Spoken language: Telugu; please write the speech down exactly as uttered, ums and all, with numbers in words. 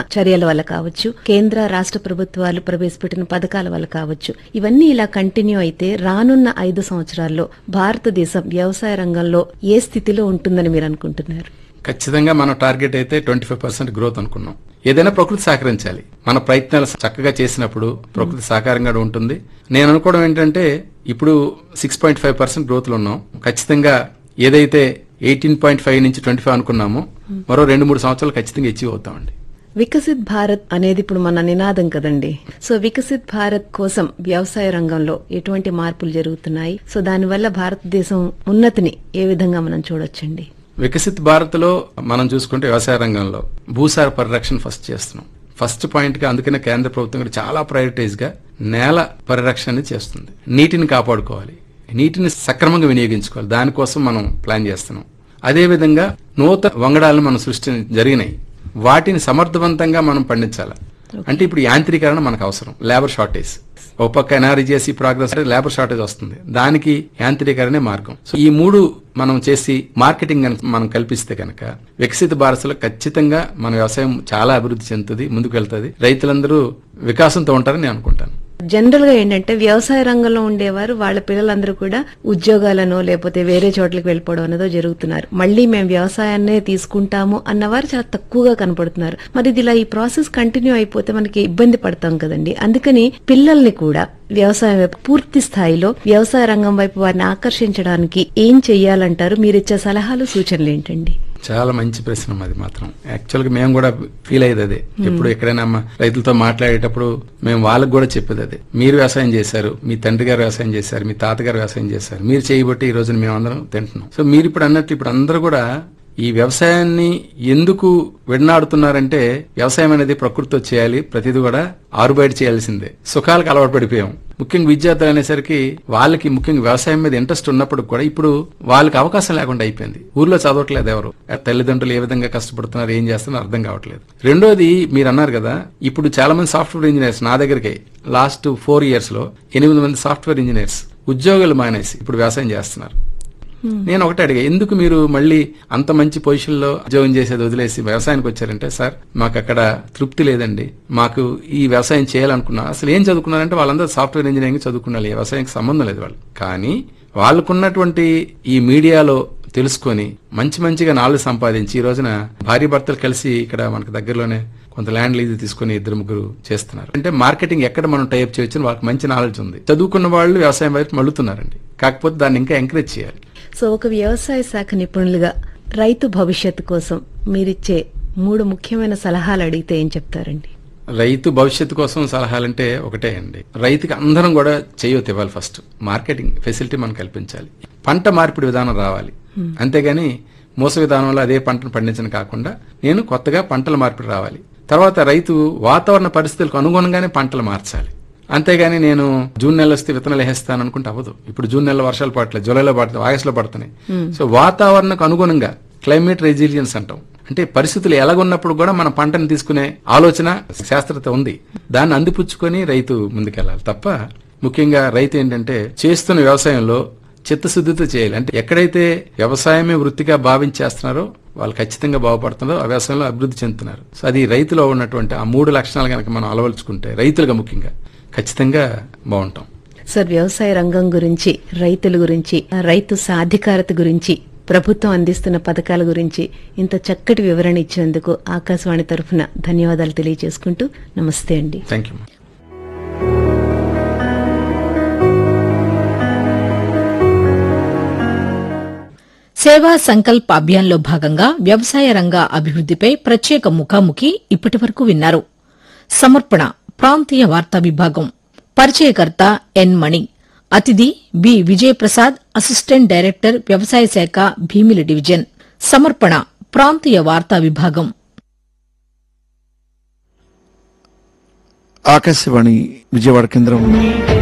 చర్యల వల్ల కావచ్చు, కేంద్ర రాష్ట్ర ప్రభుత్వాలు ప్రవేశపెట్టిన పథకాల వల్ల కావచ్చు, ఇవన్నీ ఇలా కంటిన్యూ అయితే రానున్న ఐదు సంవత్సరాల్లో భారతదేశం వ్యవసాయ రంగంలో ఏ స్థితిలో ఉంటుందని మీరు అనుకుంటున్నారు? ఖచ్చితంగా మన టార్గెట్ అయితే ట్వంటీ ఫైవ్ పర్సెంట్ గ్రోత్ అనుకున్నాం. ఏదైనా ప్రకృతి సహకరించాలి. మన ప్రయత్నాలు చక్కగా చేసినప్పుడు ప్రకృతి సహకారంగా ఉంటుంది. నేను అనుకోవడం ఏంటంటే ఇప్పుడు six point five percent growth లో ఉన్నాం. ఖచ్చితంగా ఏదైతే ఎయిటీన్ పాయింట్ ఫైవ్ నుంచి ట్వంటీ ఫైవ్ అనుకున్నామో మరో రెండు మూడు సంవత్సరాలు ఖచ్చితంగా అచీవ్ అవుతామండి. వికసిత్ భారత్ అనేది ఇప్పుడు మన నినాదం కదండి. సో వికసిత్ భారత్ కోసం వ్యవసాయ రంగంలో ఎటువంటి మార్పులు జరుగుతున్నాయి? సో దానివల్ల భారతదేశం ఉన్నతిని ఏ విధంగా మనం చూడొచ్చండి? వికసిత్ భారత్ లో మనం చూసుకుంటే వ్యవసాయ రంగంలో భూసార పరిరక్షణ ఫస్ట్ చేస్తున్నాం. ఫస్ట్ పాయింట్ గా అందుకనే కేంద్ర ప్రభుత్వం కూడా చాలా ప్రయారిటైజ్ గా నేల పరిరక్షణ చేస్తుంది. నీటిని కాపాడుకోవాలి, నీటిని సక్రమంగా వినియోగించుకోవాలి. దానికోసం మనం ప్లాన్ చేస్తున్నాం. అదేవిధంగా నూతన వంగడాలను మనం సృష్టి జరిగినాయి, వాటిని సమర్థవంతంగా మనం పండించాలి. అంటే ఇప్పుడు యాంత్రీకరణ మనకు అవసరం, లేబర్ షార్టేజ్. ఓ పక్క ఎన్ఆర్జీఎస్సీ ప్రోగ్రెస్ లేబర్ షార్టేజ్ వస్తుంది, దానికి యాంత్రీకరణే మార్గం. సో ఈ మూడు మనం చేసి మార్కెటింగ్ మనం కల్పిస్తే కనుక వికసిత భారత్లో ఖచ్చితంగా మన వ్యవసాయం చాలా అభివృద్ధి చెందుతుంది, ముందుకు వెళ్తుంది, రైతులందరూ వికాసంతో ఉంటారని నేను అనుకుంటాను. జనరల్ గా ఏంటంటే వ్యవసాయ రంగంలో ఉండేవారు వాళ్ళ పిల్లలందరూ కూడా ఉద్యోగాలను లేకపోతే వేరే చోట్లకి వెళ్ళిపోవడం అనేదో జరుగుతున్నారు. మళ్లీ మేము వ్యవసాయాన్నే తీసుకుంటాము అన్నవారు చాలా తక్కువగా కనపడుతున్నారు. మరి ఇది ఇలా ఈ ప్రాసెస్ కంటిన్యూ అయిపోతే మనకి ఇబ్బంది పడతాం కదండి. అందుకని పిల్లల్ని కూడా వ్యవసాయం వైపు పూర్తి స్థాయిలో వ్యవసాయ రంగం వైపు వారిని ఆకర్షించడానికి ఏం చెయ్యాలంటారు? మీరిచ్చే సలహాలు సూచనలు ఏంటండి? చాలా మంచి ప్రశ్న. అది మాత్రం యాక్చువల్ గా మేము కూడా ఫీల్ అయ్యేది అదే. ఎప్పుడు ఎక్కడైనా రైతులతో మాట్లాడేటప్పుడు మేము వాళ్ళకు కూడా చెప్పేది అదే. మీరు వ్యవసాయం చేశారు, మీ తండ్రి గారు వ్యవసాయం చేశారు, మీ తాతగారు వ్యవసాయం చేశారు, మీరు చేయబట్టి ఈ రోజున మేము అందరం తింటున్నాం. సో మీరు ఇప్పుడు అన్నట్టు ఇప్పుడు అందరూ కూడా ఈ వ్యవసాయాన్ని ఎందుకు విడనాడుతున్నారంటే వ్యవసాయం అనేది ప్రకృతితో చేయాలి, ప్రతిదీ కూడా ఆరుబయట చేయాల్సిందే. సుఖాలకు అలవాటు పడిపోయాం. ముఖ్యంగా విద్యార్థులు అనేసరికి వాళ్ళకి ముఖ్యంగా వ్యవసాయం మీద ఇంట్రెస్ట్ ఉన్నప్పుడు కూడా ఇప్పుడు వాళ్ళకి అవకాశం లేకుండా అయిపోయింది. ఊర్లో చదవట్లేదు ఎవరు, తల్లిదండ్రులు ఏ విధంగా కష్టపడుతున్నారు, ఏం చేస్తున్నారు అర్థం కావట్లేదు. రెండోది మీరు అన్నారు కదా, ఇప్పుడు చాలా మంది సాఫ్ట్వేర్ ఇంజనీర్స్ నా దగ్గరికి లాస్ట్ ఫోర్ ఇయర్స్ లో ఎనిమిది మంది సాఫ్ట్వేర్ ఇంజనీర్స్ ఉద్యోగాలు మానేసి ఇప్పుడు వ్యవసాయం చేస్తున్నారు. నేను ఒకటే అడిగా, ఎందుకు మీరు మళ్ళీ అంత మంచి పొజిషన్ లో ఉద్యోగం చేసేది వదిలేసి వ్యవసాయానికి వచ్చారంటే, సార్ మాకు అక్కడ తృప్తి లేదండి, మాకు ఈ వ్యవసాయం చేయాలనుకున్నా. అసలు ఏం చదువుకున్నారంటే వాళ్ళందరూ సాఫ్ట్వేర్ ఇంజనీరింగ్ చదువుకున్నారు, వ్యవసాయానికి సంబంధం లేదు వాళ్ళు. కానీ వాళ్ళకున్నటువంటి ఈ మీడియాలో తెలుసుకొని మంచి మంచిగా నాలుగు సంపాదించి ఈ రోజున భార్య భర్తలు కలిసి ఇక్కడ మనకు దగ్గరలోనే కొంత ల్యాండ్ లీజ్ తీసుకుని ఇద్దరు ముగ్గురు చేస్తున్నారు. అంటే మార్కెటింగ్ ఎక్కడ మనం టైప్ చేయొచ్చు, వాళ్ళకి మంచి నాలెడ్జ్ ఉంది. చదువుకున్న వాళ్ళు వ్యవసాయం వైపు మళ్ళుతున్నారండి. కాకపోతే దాన్ని ఇంకా ఎంకరేజ్ చేయాలి. సో ఒక వ్యవసాయ శాఖ నిపుణులుగా రైతు భవిష్యత్తు కోసం మీరిచ్చే మూడు ముఖ్యమైన సలహాలు అడిగితే ఏం చెప్తారండి? రైతు భవిష్యత్తు కోసం సలహాలంటే ఒకటే అండి, రైతుకి అందరం కూడా చేయొద్దు ఇవ్వాలి. ఫస్ట్ మార్కెటింగ్ ఫెసిలిటీ మనం కల్పించాలి, పంట మార్పిడి విధానం రావాలి. అంతేగాని మోస విధానంలో అదే పంటను పండించడం కాకుండా నేను కొత్తగా పంటల మార్పిడి రావాలి. తర్వాత రైతు వాతావరణ పరిస్థితులకు అనుగుణంగానే పంటలు మార్చాలి. అంతేగాని నేను జూన్ నెల వస్తే విత్తనాలు వేస్తాను అనుకుంటే అవ్వదు. ఇప్పుడు జూన్ నెలలో వర్షాలు పడట్లేదు, జూలైలో పడుతుంది, ఆగస్టు లో పడుతున్నాయి. సో వాతావరణకు అనుగుణంగా క్లైమేట్ రెసిలియన్స్ అంటాం. అంటే పరిస్థితులు ఎలాగున్నప్పుడు కూడా మన పంటను తీసుకునే ఆలోచన శాస్త్రత ఉంది. దాన్ని అందిపుచ్చుకొని రైతు ముందుకెళ్లాలి తప్ప ముఖ్యంగా రైతు ఏంటంటే చేస్తున్న వ్యవసాయంలో చిత్తశుద్ధితో చేయాలి. అంటే ఎక్కడైతే వ్యవసాయమే వృత్తిగా భావించేస్తున్నారో వాళ్ళు ఖచ్చితంగా బాగుపడుతున్నారో ఆ వ్యవసాయంలో అభివృద్ధి చెందుతున్నారు. సో అది రైతులో ఉన్నటువంటి ఆ మూడు లక్షణాలు కనుక మనం అలవలుచుకుంటే రైతులుగా ముఖ్యంగా ఖచ్చితంగా బాగుంటాం. సార్ వ్యవసాయ రంగం గురించి, రైతుల గురించి, రైతు సాధికారత గురించి, ప్రభుత్వం అందిస్తున్న పథకాల గురించి ఇంత చక్కటి వివరణ ఇచ్చినందుకు ఆకాశవాణి తరఫున ధన్యవాదాలు తెలియజేసుకుంటూ నమస్తే అండి. Thank you. సేవా సంకల్ప్ అభియాన్లో భాగంగా వ్యవసాయ రంగ అభివృద్దిపై ప్రత్యేక ముఖాముఖి ఇప్పటి వరకు విన్నారు. సమర్పణ ప్రాంతీయ వార్తా విభాగం. పరిచయకర్త ఎన్ మణి. అతిథి బి విజయప్రసాద్, అసిస్టెంట్ డైరెక్టర్ వ్యవసాయ శాఖ భీమిలి డివిజన్. సమర్పణ ప్రాంతీయ వార్తా విభాగం. ఆకాశవాణి విజయవాడ కేంద్రం.